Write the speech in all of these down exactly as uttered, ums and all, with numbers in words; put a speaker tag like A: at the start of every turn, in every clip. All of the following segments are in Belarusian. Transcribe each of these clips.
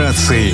A: рацыі.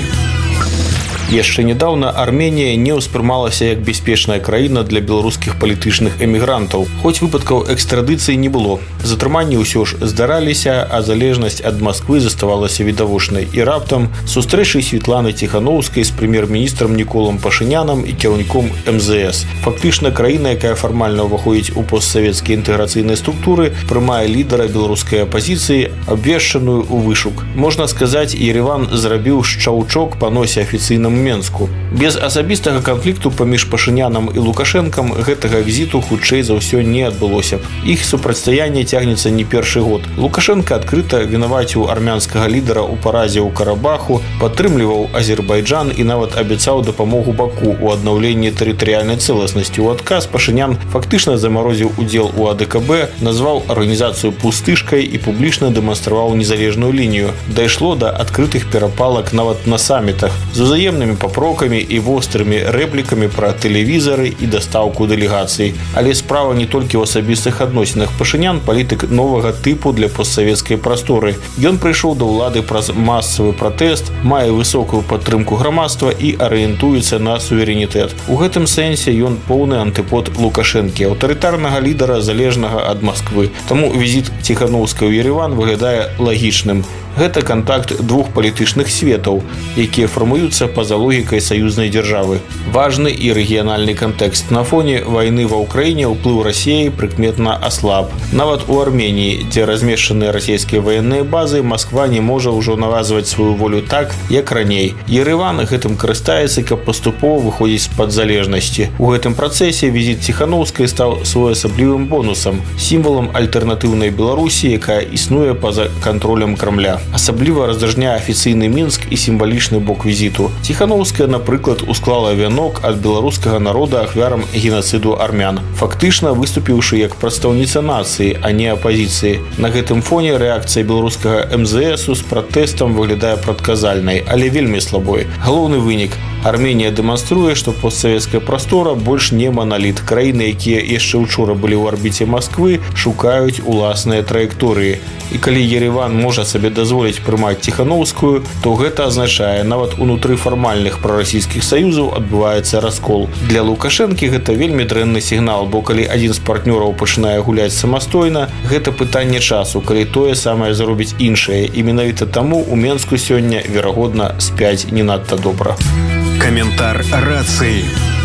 B: Яшчэ нядаўна Арменія не ўспрымалася як бяспечная краіна для беларускіх палітычных эмігрантаў. Хоць выпадкаў экстрадыцыі не было. Затрыманні ўсё ж здараліся, а залежнасць ад Масквы заставалася відавочнай. І раптам сустрэчы Святланы Ціханаўскай з прэм'ер-міністрам Ніколам Пашынянам і кіраўніком эм зэ эс. Фактычна краіна, якая фармальна ўваходзіць у постсавецкія інтэграцыйныя структуры, прымае лідара беларускай апазіцыі, абвешчаную ў вышук. Можна сказаць, Ереван зрабіў шчаўчок па носе афіцыйнаму Менску. Без асабістага канфлікту паміж Пашынянам і Лукашэнкам гэтага візіту хутчэй за ўсё не адбылося. Іх супрацьстаянне цягнецца не першы год. Лукашэнка адкрыта вінаваціў армянскага лідара ў паразе ў Карабаху, падтрымліваў Азербайджан і нават абяцаў дапамогу Баку ў аднаўленні тэрытарыяльнай цэласнасці. У адказ Пашынян фактычна замарозіў удзел у а дэ ка бэ, назваў арганізацыю пустышкай і публічна дэманстраваў незалежную лінію. Дайшло да адкрытых перапалак нават на самітах з узаемнымі папрокамі і вострымі рэплікамі пра тэлевізары і дастаўку дэлегацый. Але справа не толькі ў асабістых адносінах. Пашынян палітык новага тыпу для постсавецкай прасторы. Ён прыйшоў да ўлады праз масавы пратэст, мае высокую падтрымку грамадства і арыентуецца на суверэнітэт. У гэтым сэнсе ён поўны антыпод Лукашэнкі, аўтарытарнага лідара, залежнага ад Масквы. Таму візіт Ціханаўскай ў Ереван выглядае лагічным. Гэта кантакт двух палітычных светаў, якія фармуюцца па-за логікай саюзнай дзяржавы. Важны і рэгіянальны кантэкст. На фоне вайны ва ўкраіне ўплыў Расіі прыкметна аслаб. Нават у Арменіі, дзе размешчаныя расійскія ваенныя базы, Масква не можа ўжо навазваць сваю волю так, як раней. Ереван гэтым карыстаецца, каб паступова выходзіць з-пад залежнасці. У гэтым працэсе візіт Ціханаўскай стаў своеасаблівым бонусам, сімвалам альтэрнатыўнай Беларусі, якая існуе па-за кантролем Крамля. Асабліва раздражняе афіцыйны Мінск і сімвалічны бок візіту. Ціханаўская, напрыклад, усклала вянок ад беларускага народа ахвярам генацыду армян, фактычна выступіўшы як прадстаўніца нацыі, а не апазіцыі. На гэтым фоне рэакцыя беларускага эм зэ эсу з пратэстам выглядае прадказальнай, але вельмі слабой. Галоўны вынік. Арменія дэманструе, што постсавецкая прастора больш не маналіт. Краіны, якія яшчэ ўчора былі ў арбіце Масквы, шукаюць уласныя траекторыі. І калі Ереван можа сабе дазволіць прымаць Ціханаўскую, то гэта азначае, нават унутры фармальных прарасійскіх саюзаў адбываецца раскол. Для Лукашэнкі гэта вельмі дрэнны сігнал, бо калі адзін з партнёраў пачынае гуляць самастойна, гэта пытанне часу, калі тое самае зробіць іншае. І менавіта таму у Менску сёння, верагодна, спяць не надта добра.
A: Каментар рацыі.